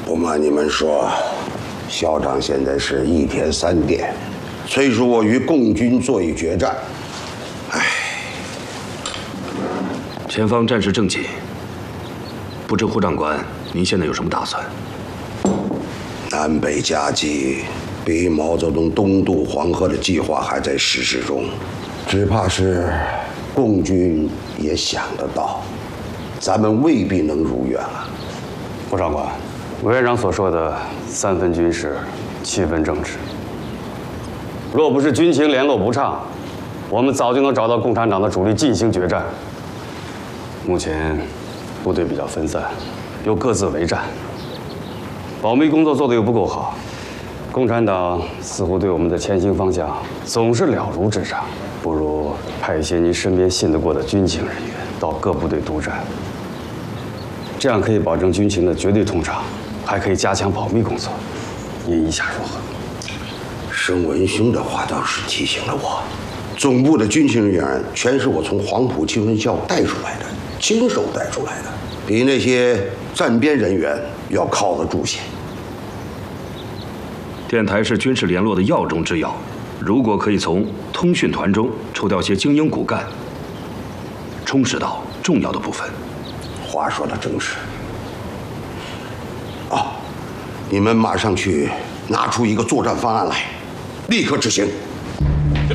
不瞒你们说，校长现在是一天3电，催促我与共军作一决战。唉， 前方战事正紧，不知胡长官，您现在有什么打算？ 南北夹击，逼毛泽东东渡黄河的计划还在实施中，只怕是共军也想得到，咱们未必能如愿啊。 胡长官，委员长所说的3分军事，7分政治。若不是军情联络不畅，我们早就能找到共产党的主力进行决战。目前部队比较分散，又各自为战，保密工作做得又不够好，共产党似乎对我们的前行方向总是了如指掌。不如派一些您身边信得过的军情人员到各部队督战，这样可以保证军情的绝对通畅，还可以加强保密工作。您意下如何？ 声文兄的话倒是提醒了我，总部的军情人员全是我从黄埔青春校带出来的，亲手带出来的，比那些站边人员要靠得住些。 电台是军事联络的要中之要，如果可以从通讯团中抽调些精英骨干，充实到重要的部分。 话说的正是。你们马上去拿出一个作战方案来，立刻执行。